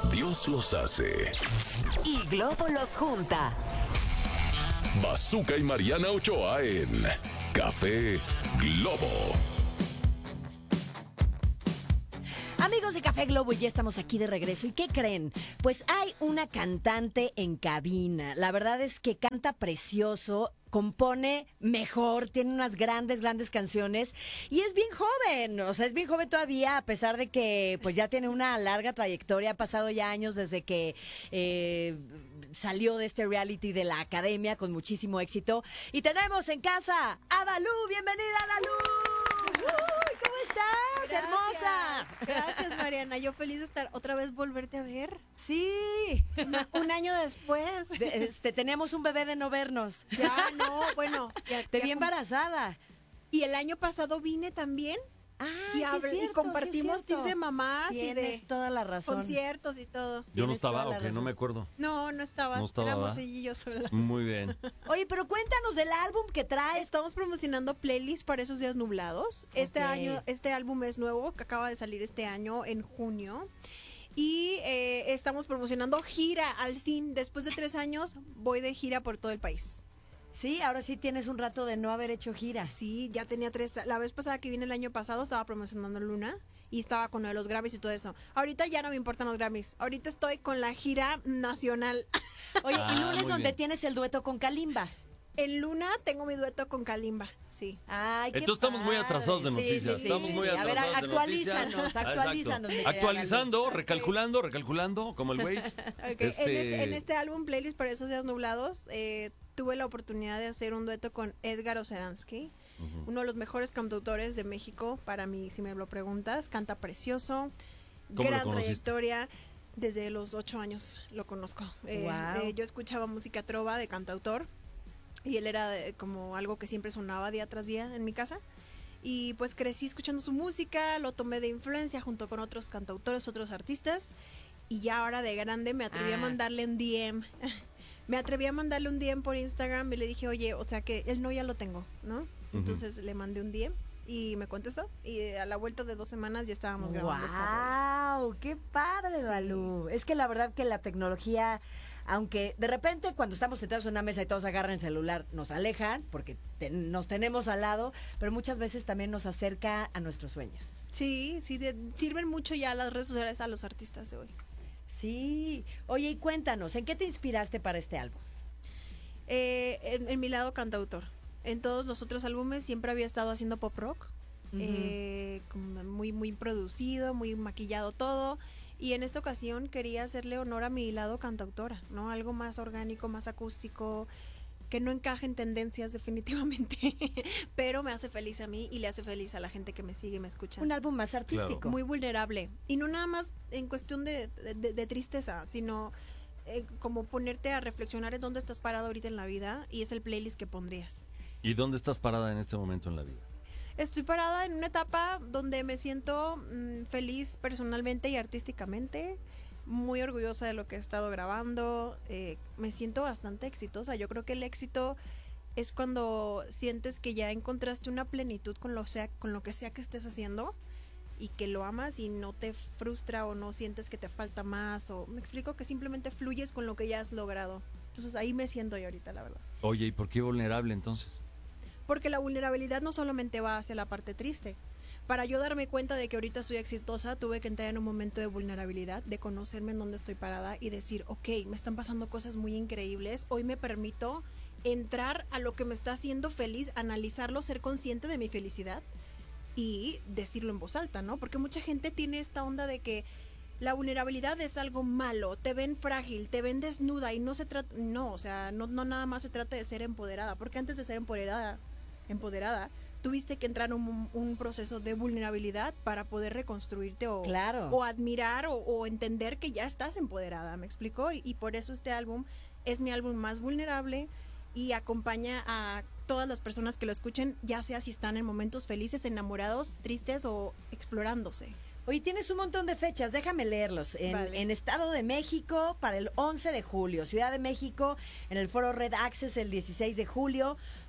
Dios los hace. Y Globo los junta. Bazooka y Mariana Ochoa en Café Globo. Amigos de Café Globo, ya estamos aquí de regreso. ¿Y qué creen? Pues hay una cantante en cabina. La verdad es que canta precioso, compone mejor, tiene unas grandes canciones y es bien joven, o sea, es bien joven todavía, a pesar de que pues ya tiene una larga trayectoria, ha pasado ya años desde que salió de este reality de la academia con muchísimo éxito. Y tenemos en casa a Dalú. ¡Bienvenida, Dalú! ¿Cómo estás, Gracias. hermosa? Gracias, Mariana. Yo feliz de estar otra vez, volverte a ver. Sí. Un año después. Teníamos un bebé de no vernos. Ya, no, bueno. Te vi embarazada. Y el año pasado vine también. Ah, Y, y compartimos tips de mamás y Tienes de toda la razón. conciertos y todo. Yo no Tienes estaba, toda la ok, no razón. me acuerdo. No estabas. No estaba, Éramos ¿verdad? ella y yo solas. Muy bien. Oye, pero cuéntanos del álbum que traes. Estamos promocionando playlists para esos días nublados. Este Ok. año, este álbum es nuevo, que acaba de salir este año en junio. Y estamos promocionando gira al fin. Después de 3 años, voy de gira por todo el país. Sí, ahora sí tienes un rato de no haber hecho gira. Sí, ya tenía 3. La vez pasada que vine el año pasado estaba promocionando Luna y estaba con lo de los Grammys y todo eso. Ahorita ya no me importan los Grammys. Ahorita estoy con la gira nacional. Oye, y lunes muy donde bien. tienes el dueto con Kalimba. En Luna tengo mi dueto con Kalimba, sí. Ay, qué Entonces estamos muy padre. atrasados de noticias. Estamos muy A ver, atrasados de actualízanos, noticias. actualízanos. mi Exacto. querida Actualizando, Gaby. recalculando, como el Waze. Ok, en este álbum, Playlist para esos días nublados, tuve la oportunidad de hacer un dueto con Edgar Oceransky, uno de los mejores cantautores de México, para mí, si me lo preguntas. Canta precioso, ¿Cómo lo gran conociste? trayectoria. Desde los 8 años lo conozco. Guau. Yo escuchaba música trova de cantautor y él era como algo que siempre sonaba día tras día en mi casa. Y pues crecí escuchando su música, lo tomé de influencia junto con otros cantautores, otros artistas. Y ya ahora de grande me atreví a mandarle un DM. Me atreví a mandarle un DM por Instagram y le dije, oye, o sea que él no ya lo tengo, ¿no? Entonces le mandé un DM y me contestó. Y a la vuelta de 2 semanas ya estábamos grabando esta rola. ¡Wow! ¡Qué padre, Sí. Dalú! Es que la verdad que la tecnología, aunque de repente cuando estamos sentados en una mesa y todos agarran el celular, nos alejan porque nos tenemos al lado, pero muchas veces también nos acerca a nuestros sueños. Sí, sirven mucho ya las redes sociales a los artistas de hoy. Sí. Oye, y cuéntanos, ¿en qué te inspiraste para este álbum? En mi lado cantautor. En todos los otros álbumes siempre había estado haciendo pop rock, como muy producido, muy maquillado todo. Y en esta ocasión quería hacerle honor a mi lado cantautora, ¿no? Algo más orgánico, más acústico, que no encaje en tendencias definitivamente, pero me hace feliz a mí y le hace feliz a la gente que me sigue y me escucha. Un álbum más artístico. Muy vulnerable. Y no nada más en cuestión de tristeza, sino como ponerte a reflexionar en dónde estás parado ahorita en la vida, y es el playlist que pondrías. ¿Y dónde estás parada en este momento en la vida? Estoy parada en una etapa donde me siento feliz personalmente y artísticamente, muy orgullosa de lo que he estado grabando, me siento bastante exitosa. Yo creo que el éxito es cuando sientes que ya encontraste una plenitud con lo que sea que estés haciendo y que lo amas y no te frustra o no sientes que te falta más, o me explico, que simplemente fluyes con lo que ya has logrado. Entonces ahí me siento yo ahorita, la verdad. Oye, ¿y por qué vulnerable entonces? Porque la vulnerabilidad no solamente va hacia la parte triste. Para yo darme cuenta de que ahorita soy exitosa, tuve que entrar en un momento de vulnerabilidad, de conocerme en dónde estoy parada y decir, ok, me están pasando cosas muy increíbles, hoy me permito entrar a lo que me está haciendo feliz, analizarlo, ser consciente de mi felicidad y decirlo en voz alta, ¿no? Porque mucha gente tiene esta onda de que la vulnerabilidad es algo malo, te ven frágil, te ven desnuda y no se trata, no, o sea, no nada más se trata de ser empoderada, porque antes de ser empoderada, tuviste que entrar en un proceso de vulnerabilidad para poder reconstruirte o, Claro. o admirar o entender que ya estás empoderada, ¿me explico? Y por eso este álbum es mi álbum más vulnerable y acompaña a todas las personas que lo escuchen, ya sea si están en momentos felices, enamorados, tristes o explorándose. Oye, tienes un montón de fechas, déjame leerlos. Vale. En Estado de México para el 11 de julio, Ciudad de México en el Foro Red Access el 16 de julio,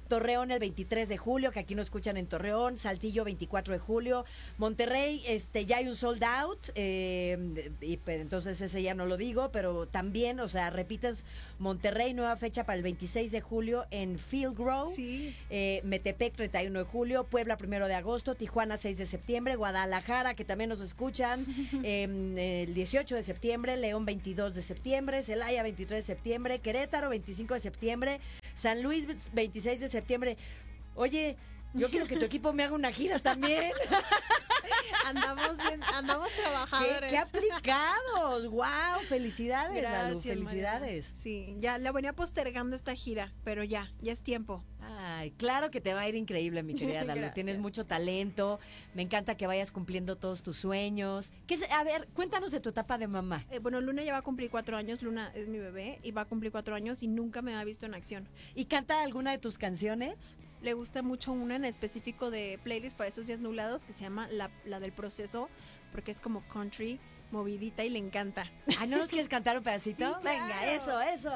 Torreón el 23 de julio, que aquí nos escuchan en Torreón, Saltillo 24 de julio, Monterrey, ya hay un sold out, y pues, entonces ese ya no lo digo, pero también, o sea, repites Monterrey, nueva fecha para el 26 de julio en Field Grove, Sí. Metepec 31 de julio, Puebla 1 de agosto, Tijuana 6 de septiembre, Guadalajara, que también nos escuchan, el 18 de septiembre, León 22 de septiembre, Celaya 23 de septiembre, Querétaro 25 de septiembre, San Luis 26 de septiembre. Oye, yo quiero que tu equipo me haga una gira también. Andamos bien, andamos trabajadores. ¡Qué aplicados! ¡Wow! Felicidades, Lalu, Gracias, felicidades. Mariana. Sí, ya la venía postergando esta gira, pero ya es tiempo. Ay, claro que te va a ir increíble, mi querida Lalu. Gracias. Tienes mucho talento. Me encanta que vayas cumpliendo todos tus sueños. A ver, cuéntanos de tu etapa de mamá. Bueno, Luna ya va a cumplir 4 años, Luna es mi bebé y va a cumplir 4 años y nunca me ha visto en acción. ¿Y canta alguna de tus canciones? Le gusta mucho una en específico de playlist para esos días nublados que se llama la del proceso, porque es como country, movidita y le encanta. Ah, ¿no nos quieres cantar un pedacito? Sí, claro. Venga, eso.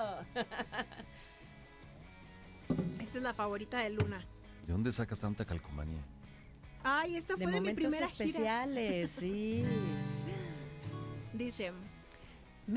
Esta es la favorita de Luna. ¿De dónde sacas tanta calcomanía? Ay, esta De fue de mi momentos primera gira. especiales, sí. Dice...